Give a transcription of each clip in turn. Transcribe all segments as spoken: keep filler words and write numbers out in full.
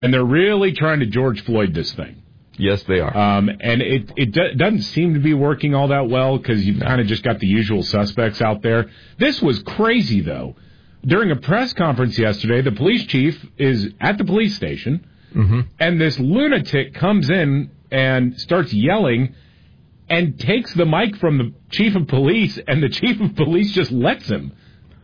And they're really trying to George Floyd this thing. Yes, they are. Um, and it, it do- doesn't seem to be working all that well because you've no. kind of just got the usual suspects out there. This was crazy, though. During a press conference yesterday, the police chief is at the police station, mm-hmm. and this lunatic comes in and starts yelling and takes the mic from the chief of police, and the chief of police just lets him.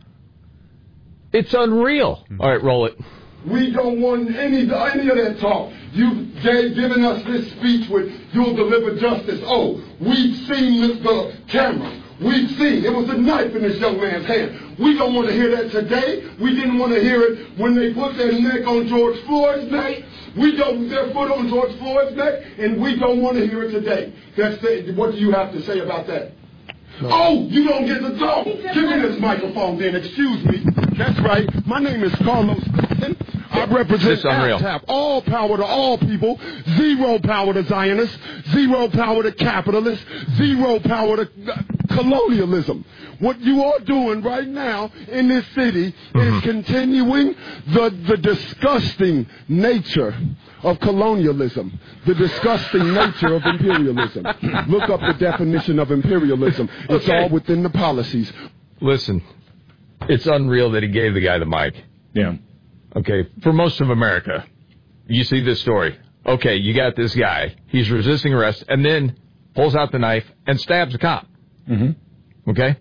It's unreal. Mm-hmm. All right, roll it. We don't want any any of that talk. You've given us this speech with you'll deliver justice. Oh, we've seen this, the camera. We've seen it was a knife in this young man's hand. We don't want to hear that today. We didn't want to hear it when they put their neck on George Floyd's neck. We don't their foot on George Floyd's neck, and we don't want to hear it today. That's the, what do you have to say about that? No. Oh, you don't get to talk. Give me this microphone then. Excuse me. That's right. My name is Carlos. I represent A P T A P. All power to all people. Zero power to Zionists. Zero power to capitalists. Zero power to uh, colonialism. What you are doing right now in this city mm-hmm. is continuing the, the disgusting nature of colonialism, the disgusting nature of imperialism. Look up the definition of imperialism. It's okay. all within the policies. Listen, it's unreal that he gave the guy the mic. Yeah. Okay, for most of America, you see this story. Okay, you got this guy. He's resisting arrest and then pulls out the knife and stabs a cop. Mm-hmm. Okay?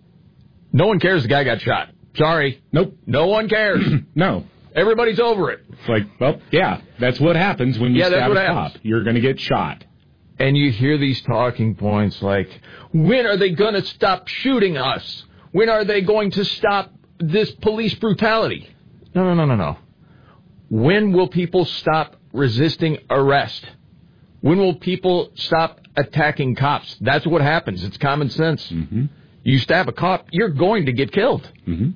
No one cares the guy got shot. Sorry. Nope. No one cares. No. Everybody's over it. It's like, well, yeah, that's what happens when you yeah, stab a happens. cop. You're going to get shot. And you hear these talking points like, when are they going to stop shooting us? When are they going to stop this police brutality? No, no, no, no, no. When will people stop resisting arrest? When will people stop attacking cops? That's what happens. It's common sense. Mm-hmm. You stab a cop, you're going to get killed. Mm-hmm.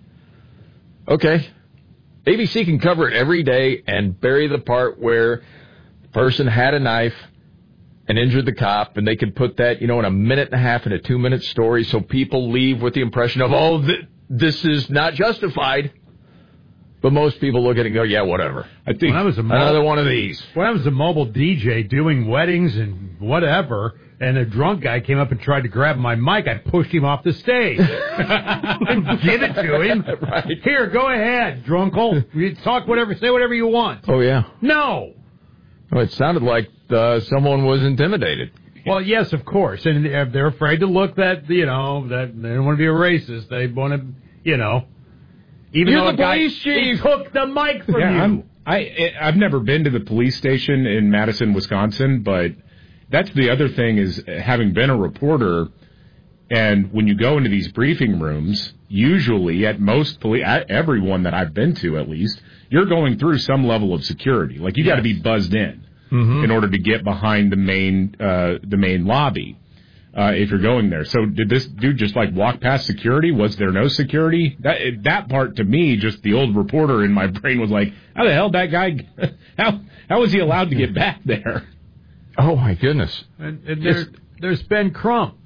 Okay. A B C can cover it every day and bury the part where the person had a knife and injured the cop, and they can put that, you know, in a minute and a half in a two-minute story so people leave with the impression of, oh, th- this is not justified. But most people look at it and go, yeah, whatever. I think when I was a mo- another one of these. When I was a mobile D J doing weddings and whatever, and a drunk guy came up and tried to grab my mic, I pushed him off the stage. Didn't give it to him. Right. Here, go ahead, drunkle. You talk whatever, say whatever you want. Oh, yeah. No. Well, it sounded like uh, someone was intimidated. Well, yes, of course. And they're afraid to look that, you know, that they don't want to be a racist. They want to, you know. Even You're though the guy, police chief. He took the mic from yeah, you. I'm, I, I've never been to the police station in Madison, Wisconsin, but that's the other thing is having been a reporter, and when you go into these briefing rooms, usually at most police, everyone that I've been to at least, you're going through some level of security. Like you yes. got to be buzzed in mm-hmm. in order to get behind the main uh, the main lobby. Uh, if you're going there. So did this dude just like walk past security? Was there no security? That that part to me, just the old reporter in my brain was like, how the hell that guy, how how was he allowed to get back there? Oh my goodness. And, and there, there's Ben Crump.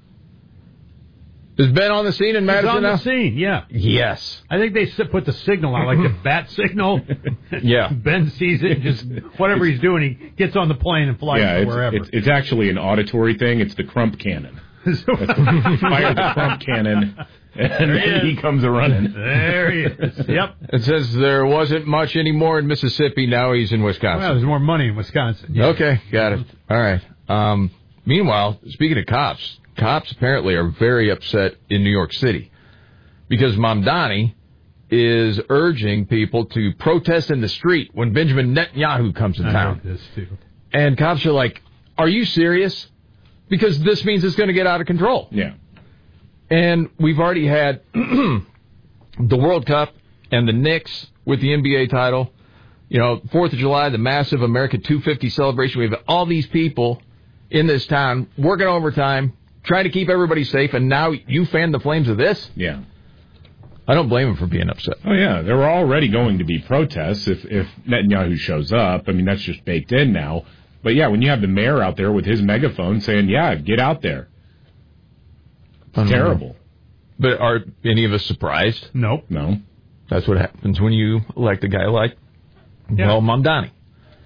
Is Ben on the scene in Madison He's on now? the scene, yeah. Yes. I think they put the signal on, like the bat signal. Yeah. Ben sees it, and just whatever he's doing, he gets on the plane and flies yeah, to it's, wherever. It's, it's actually an auditory thing. It's the Crump cannon. Fire the Crump cannon, and he, he comes a running. There he is. Yep. It says there wasn't much anymore in Mississippi. Now he's in Wisconsin. Well, there's more money in Wisconsin. Yeah. Okay, got it. All right. Um, meanwhile, speaking of cops, cops apparently are very upset in New York City because Mamdani is urging people to protest in the street when Benjamin Netanyahu comes to town. I heard this too. And cops are like, are you serious? Because this means it's going to get out of control. Yeah. And we've already had the World Cup and the Knicks with the N B A title. You know, fourth of July, the massive America two fifty celebration. We have all these people in this town working overtime, trying to keep everybody safe, and now you fan the flames of this? Yeah. I don't blame them for being upset. Oh, yeah. There were already going to be protests if, if Netanyahu shows up. I mean, that's just baked in now. But, yeah, when you have the mayor out there with his megaphone saying, yeah, get out there. It's terrible. But are any of us surprised? Nope. No. That's what happens when you elect a guy like, yeah. well, Mamdani.